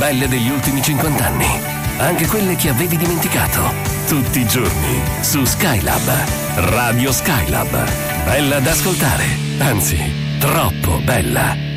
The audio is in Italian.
belle degli ultimi 50 anni, anche quelle che avevi dimenticato. Tutti i giorni su Skylab. Radio Skylab. Bella da ascoltare, anzi, troppo bella.